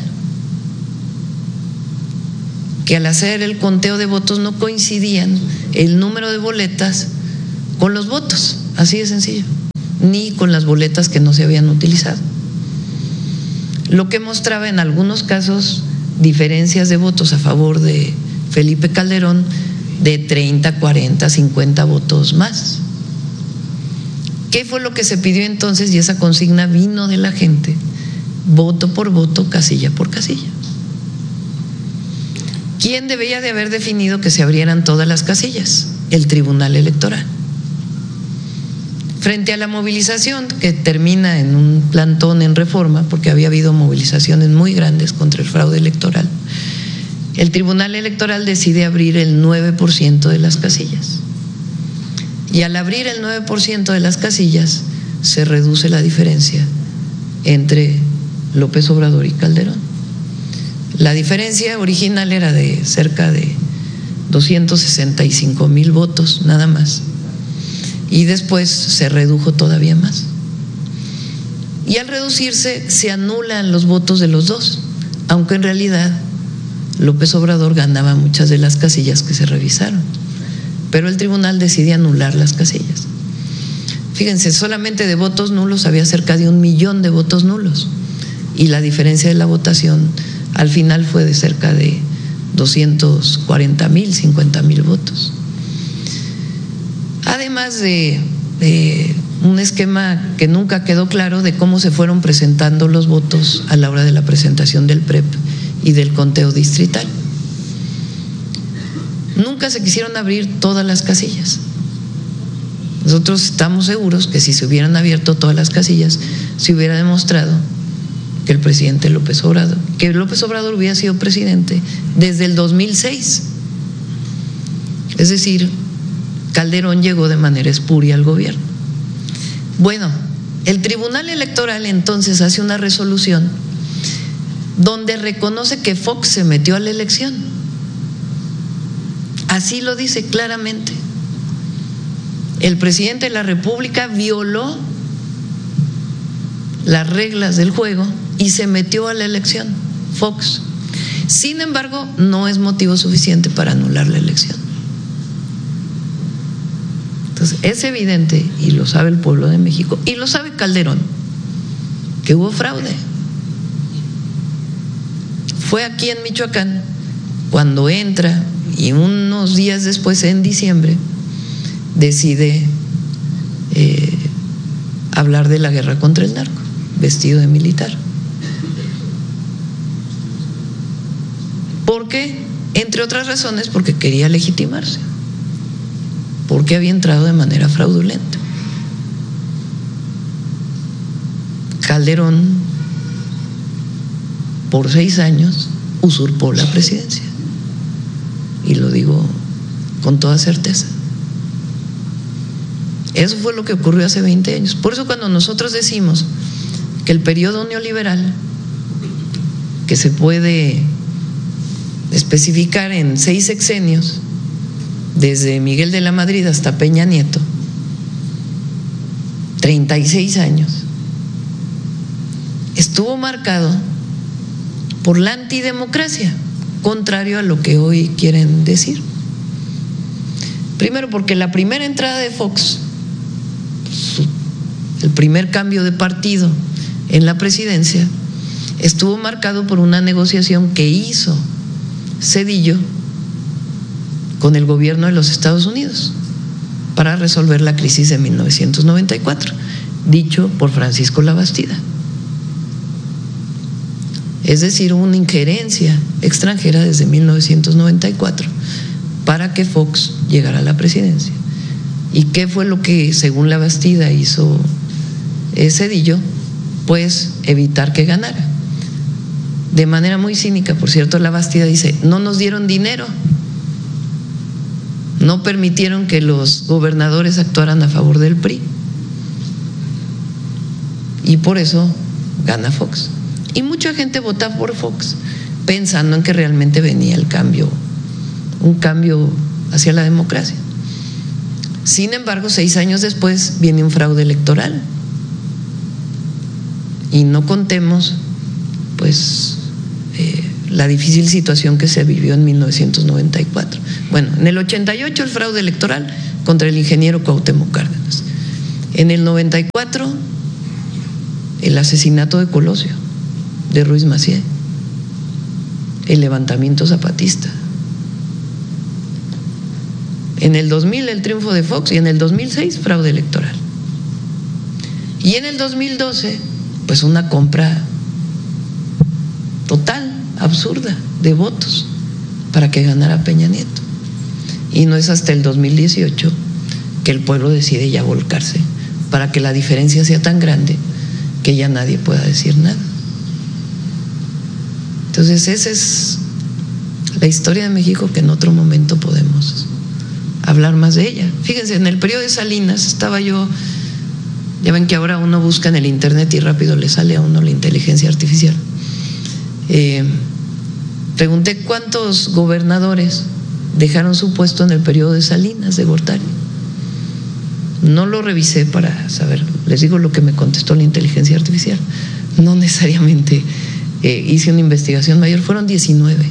que al hacer el conteo de votos no coincidían el número de boletas con los votos, así de sencillo, ni con las boletas que no se habían utilizado, lo que mostraba en algunos casos diferencias de votos a favor de Felipe Calderón de treinta, cuarenta, cincuenta votos más. ¿Qué fue lo que se pidió entonces? Y esa consigna vino de la gente, voto por voto, casilla por casilla. ¿Quién debía de haber definido que se abrieran todas las casillas? El Tribunal Electoral. Frente a la movilización que termina en un plantón en Reforma, porque había habido movilizaciones muy grandes contra el fraude electoral, el Tribunal Electoral decide abrir el nueve por ciento de las casillas. Y al abrir el nueve por ciento de las casillas, se reduce la diferencia entre López Obrador y Calderón. La diferencia original era de cerca de doscientos sesenta y cinco mil votos, nada más. Y después se redujo todavía más. Y al reducirse, se anulan los votos de los dos, aunque en realidad López Obrador ganaba muchas de las casillas que se revisaron, pero el tribunal decide anular las casillas. Fíjense, solamente de votos nulos había cerca de un millón de votos nulos, y la diferencia de la votación al final fue de cerca de doscientos cuarenta mil, cincuenta mil votos. Además de, de un esquema que nunca quedó claro de cómo se fueron presentando los votos a la hora de la presentación del P R E P y del conteo distrital. Nunca se quisieron abrir todas las casillas. Nosotros estamos seguros que si se hubieran abierto todas las casillas, se hubiera demostrado que el presidente López Obrador, que López Obrador hubiera sido presidente desde el dos mil seis. Es decir, Calderón llegó de manera espuria al gobierno. Bueno, el Tribunal Electoral entonces hace una resolución donde reconoce que Fox se metió a la elección. Así lo dice claramente. El presidente de la República violó las reglas del juego y se metió a la elección, Fox. Sin embargo, no es motivo suficiente para anular la elección. Entonces, es evidente, y lo sabe el pueblo de México, y lo sabe Calderón, que hubo fraude. Fue aquí en Michoacán cuando entra y unos días después, en diciembre, decide eh, hablar de la guerra contra el narco, vestido de militar. ¿Por qué? Entre otras razones, porque quería legitimarse, porque había entrado de manera fraudulenta. Calderón, por seis años, usurpó la presidencia, y lo digo con toda certeza. Eso fue lo que ocurrió hace veinte años. Por eso, cuando nosotros decimos que el periodo neoliberal, que se puede especificar en seis sexenios, desde Miguel de la Madrid hasta Peña Nieto, treinta y seis años, estuvo marcado por la antidemocracia, contrario a lo que hoy quieren decir. Primero, porque la primera entrada de Fox, el primer cambio de partido en la presidencia, estuvo marcado por una negociación que hizo Zedillo con el gobierno de los Estados Unidos para resolver la crisis de mil novecientos noventa y cuatro, dicho por Francisco Labastida. Es decir, una injerencia extranjera desde mil novecientos noventa y cuatro para que Fox llegara a la presidencia. ¿Y qué fue lo que, según Labastida, hizo Zedillo? Pues evitar que ganara. De manera muy cínica, por cierto, Labastida dice: no nos dieron dinero, no permitieron que los gobernadores actuaran a favor del P R I, y por eso gana Fox. Y mucha gente vota por Fox pensando en que realmente venía el cambio, un cambio hacia la democracia. Sin embargo, seis años después viene un fraude electoral. Y no contemos, pues, eh, la difícil situación que se vivió en mil novecientos noventa y cuatro. Bueno, en el ochenta y ocho el fraude electoral contra el ingeniero Cuauhtémoc Cárdenas. En el noventa y cuatro el asesinato de Colosio, de Ruiz Massieu, el levantamiento zapatista. En el dos mil el triunfo de Fox y en el dos mil seis fraude electoral. Y en el dos mil doce pues una compra total, absurda, de votos para que ganara Peña Nieto. Y no es hasta el dos mil dieciocho que el pueblo decide ya volcarse para que la diferencia sea tan grande que ya nadie pueda decir nada. Entonces esa es la historia de México, que en otro momento podemos hablar más de ella. Fíjense, en el periodo de Salinas estaba yo, ya ven que ahora uno busca en el internet y rápido le sale a uno la inteligencia artificial. Eh, pregunté cuántos gobernadores dejaron su puesto en el periodo de Salinas de Gortari. No lo revisé para saber, les digo lo que me contestó la inteligencia artificial. No necesariamente eh, hice una investigación mayor, fueron diecinueve.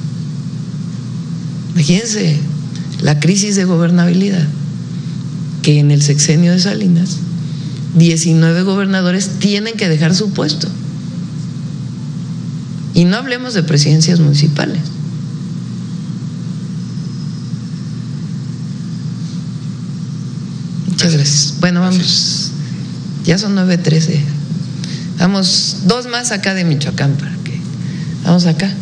Imagínense la crisis de gobernabilidad, que en el sexenio de Salinas diecinueve gobernadores tienen que dejar su puesto. Y no hablemos de presidencias municipales. Muchas gracias. Bueno, vamos, ya son nueve trece. Vamos, dos más acá de Michoacán para que, vamos acá.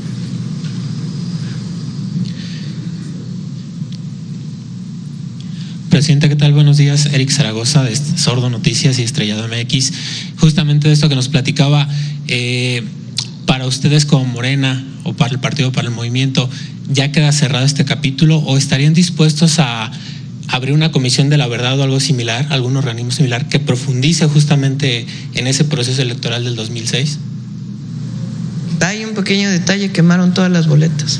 Presidenta, ¿qué tal? Buenos días. Eric Zaragoza de Sordo Noticias y Estrellado M X. Justamente de esto que nos platicaba, eh, para ustedes como Morena o para el partido, para el movimiento, ¿ya queda cerrado este capítulo o estarían dispuestos a abrir una comisión de la verdad o algo similar, algún organismo similar que profundice justamente en ese proceso electoral del dos mil seis? Hay un pequeño detalle: quemaron todas las boletas.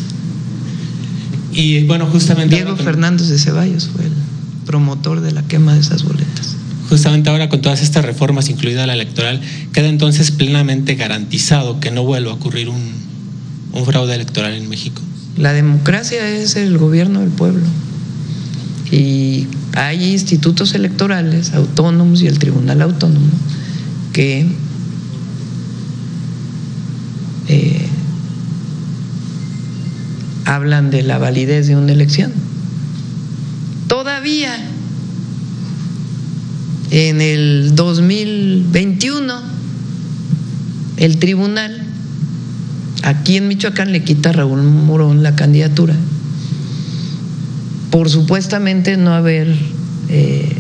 Y bueno, justamente Diego Fernández de Ceballos fue el promotor de la quema de esas boletas. Justamente ahora, con todas estas reformas, incluida la electoral, queda entonces plenamente garantizado que no vuelva a ocurrir un, un fraude electoral en México. La democracia es el gobierno del pueblo y hay institutos electorales autónomos y el Tribunal Autónomo que eh, hablan de la validez de una elección. Todavía en el dos mil veintiuno el tribunal aquí en Michoacán le quita a Raúl Morón la candidatura por supuestamente no haber eh,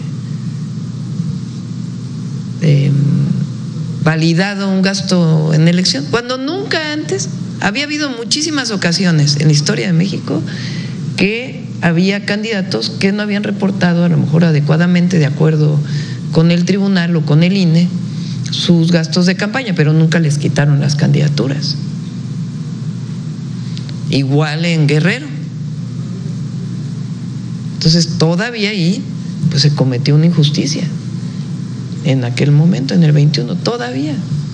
eh, validado un gasto en elección, cuando nunca antes había habido muchísimas ocasiones en la historia de México que había candidatos que no habían reportado a lo mejor adecuadamente, de acuerdo con el tribunal o con el I N E, sus gastos de campaña, pero nunca les quitaron las candidaturas. Igual en Guerrero. Entonces todavía ahí pues se cometió una injusticia en aquel momento, en el veintiuno, todavía.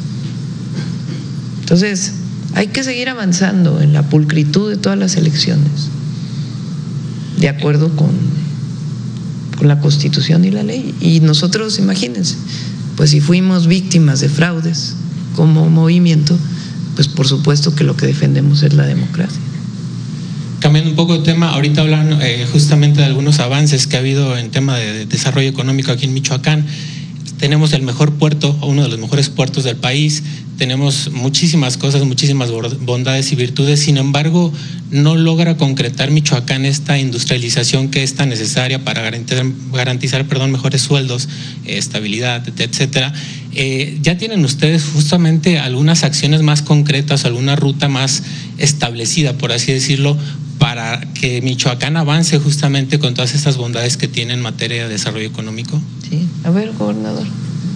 Entonces hay que seguir avanzando en la pulcritud de todas las elecciones, de acuerdo con, con la Constitución y la ley. Y nosotros, imagínense, pues si fuimos víctimas de fraudes como movimiento, pues por supuesto que lo que defendemos es la democracia. Cambiando un poco de tema, ahorita hablan eh, justamente de algunos avances que ha habido en tema de, de desarrollo económico aquí en Michoacán. Tenemos el mejor puerto, uno de los mejores puertos del país, tenemos muchísimas cosas, muchísimas bondades y virtudes, sin embargo, no logra concretar Michoacán esta industrialización que es tan necesaria para garantizar, garantizar perdón, mejores sueldos, eh, estabilidad, etcétera. Eh, ¿Ya tienen ustedes justamente algunas acciones más concretas, alguna ruta más establecida, por así decirlo, para que Michoacán avance justamente con todas estas bondades que tiene en materia de desarrollo económico? Sí, a ver, gobernador.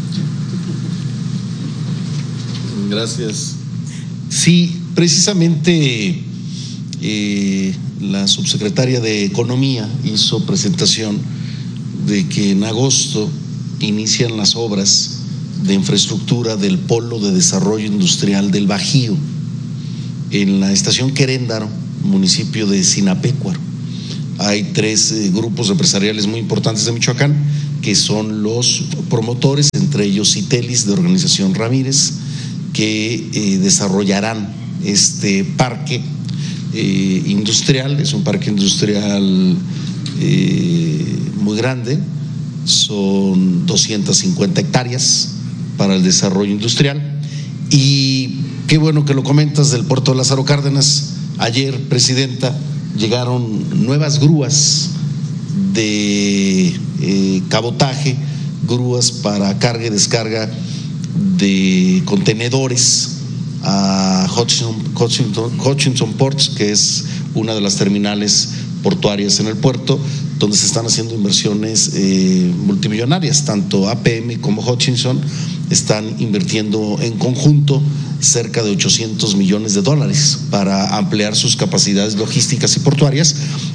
Gracias. Sí, precisamente eh, la subsecretaria de Economía hizo presentación de que en agosto inician las obras de infraestructura del Polo de Desarrollo Industrial del Bajío, en la estación Queréndaro, municipio de Sinapecuaro. Hay tres eh, grupos empresariales muy importantes de Michoacán, que son los promotores, entre ellos Citelis, de Organización Ramírez, que eh, desarrollarán este parque eh, industrial. Es un parque industrial eh, muy grande, son doscientas cincuenta hectáreas para el desarrollo industrial. Y qué bueno que lo comentas del puerto de Lázaro Cárdenas. Ayer, Presidenta, llegaron nuevas grúas de eh, cabotaje, grúas para carga y descarga de contenedores a Hutchinson, Hutchinson, Hutchinson Ports, que es una de las terminales portuarias en el puerto, donde se están haciendo inversiones eh, multimillonarias. Tanto A P M como Hutchinson están invirtiendo en conjunto cerca de ochocientos millones de dólares para ampliar sus capacidades logísticas y portuarias.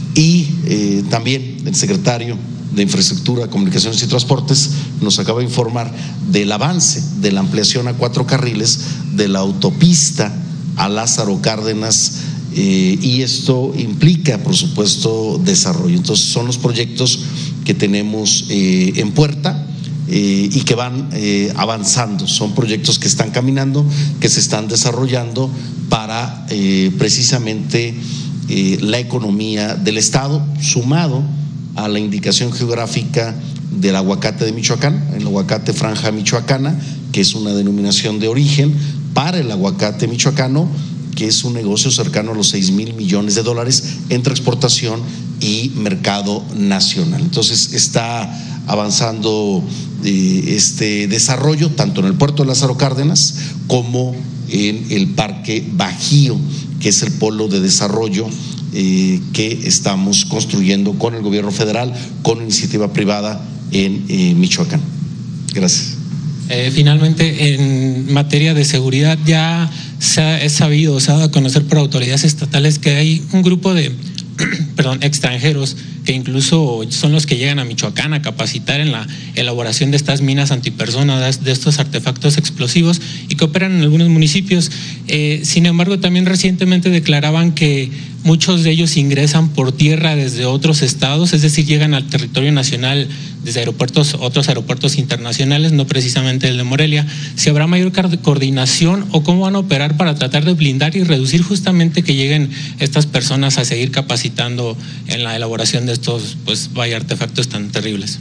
Y eh, también el secretario de Infraestructura, Comunicaciones y Transportes nos acaba de informar del avance de la ampliación a cuatro carriles de la autopista a Lázaro Cárdenas, eh, y esto implica, por supuesto, desarrollo. Entonces son los proyectos que tenemos eh, en puerta eh, y que van eh, avanzando. Son proyectos que están caminando, que se están desarrollando para eh, precisamente eh, la economía del Estado, sumado a la indicación geográfica del aguacate de Michoacán, el aguacate franja michoacana, que es una denominación de origen para el aguacate michoacano, que es un negocio cercano a los seis mil millones de dólares entre exportación y mercado nacional. Entonces está avanzando eh, este desarrollo tanto en el puerto de Lázaro Cárdenas como en el Parque Bajío, que es el polo de desarrollo eh, que estamos construyendo con el gobierno federal, con iniciativa privada en eh, Michoacán. Gracias. Eh, finalmente, en materia de seguridad, ya se ha, es sabido, se ha dado a conocer por autoridades estatales que hay un grupo de perdón, extranjeros que incluso son los que llegan a Michoacán a capacitar en la elaboración de estas minas antipersonas, de estos artefactos explosivos, y que operan en algunos municipios. Eh, sin embargo, también recientemente declaraban que muchos de ellos ingresan por tierra desde otros estados, es decir, llegan al territorio nacional desde aeropuertos, otros aeropuertos internacionales, no precisamente el de Morelia. ¿Si habrá mayor coordinación o cómo van a operar para tratar de blindar y reducir justamente que lleguen estas personas a seguir capacitando en la elaboración de estos, pues, vaya, artefactos tan terribles?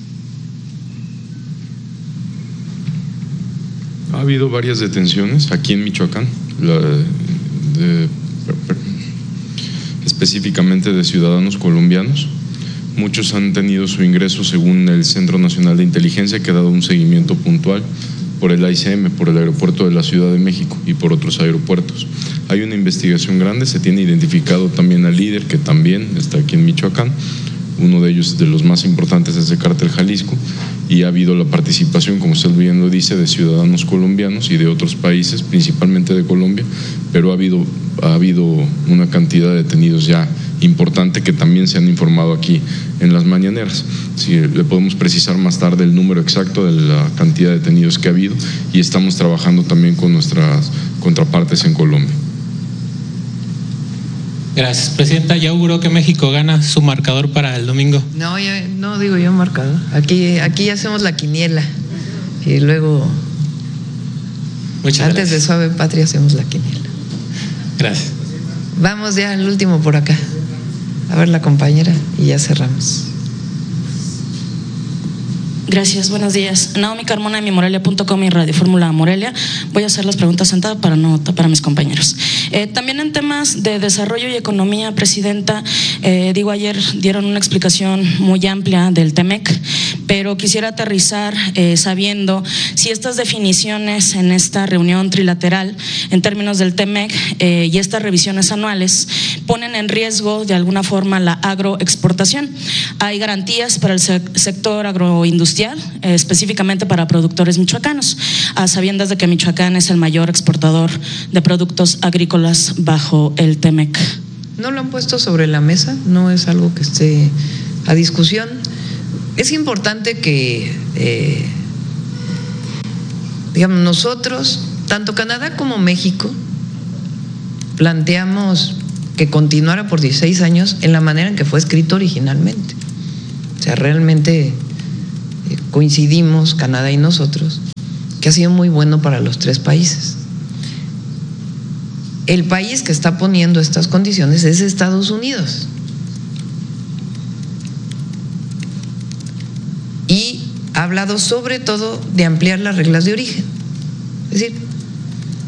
Ha habido varias detenciones aquí en Michoacán, la, de, específicamente de ciudadanos colombianos. Muchos han tenido su ingreso según el Centro Nacional de Inteligencia, que ha dado un seguimiento puntual por el A I C M, por el aeropuerto de la Ciudad de México y por otros aeropuertos. Hay una investigación grande, se tiene identificado también al líder, que también está aquí en Michoacán. Uno de ellos, de los más importantes, es de Cártel Jalisco, y ha habido la participación, como usted bien lo dice, de ciudadanos colombianos y de otros países, principalmente de Colombia, pero ha habido, ha habido una cantidad de detenidos ya importante que también se han informado aquí en las mañaneras. Sí, le podemos precisar más tarde el número exacto de la cantidad de detenidos que ha habido, y estamos trabajando también con nuestras contrapartes en Colombia. Gracias, Presidenta. ¿Ya auguró que México gana su marcador para el domingo? No, ya, no digo yo marcador. Aquí, aquí hacemos la quiniela y luego, Muchas antes gracias. de Suave Patria, hacemos la quiniela. Gracias. Vamos ya al último por acá. A ver la compañera y ya cerramos. Gracias, buenos días. Naomi Carmona de mi morelia punto com y Radio Fórmula Morelia. Voy a hacer las preguntas sentada para no tapar a mis compañeros. Eh, también en temas de desarrollo y economía, Presidenta, eh, digo, ayer dieron una explicación muy amplia del TEMEC, pero quisiera aterrizar eh, sabiendo si estas definiciones en esta reunión trilateral en términos del TEMEC eh, y estas revisiones anuales ponen en riesgo de alguna forma la agroexportación. Hay garantías para el sector agroindustrial, eh, específicamente para productores michoacanos, a sabiendas de que Michoacán es el mayor exportador de productos agrícolas bajo el TEMEC. No lo han puesto sobre la mesa, no es algo que esté a discusión. Es importante que eh, Digamos, nosotros, tanto Canadá como México, planteamos que continuara por dieciséis años en la manera en que fue escrito originalmente. O sea, realmente coincidimos, Canadá y nosotros, que ha sido muy bueno para los tres países. El país que está poniendo estas condiciones es Estados Unidos. Y ha hablado sobre todo de ampliar las reglas de origen. Es decir,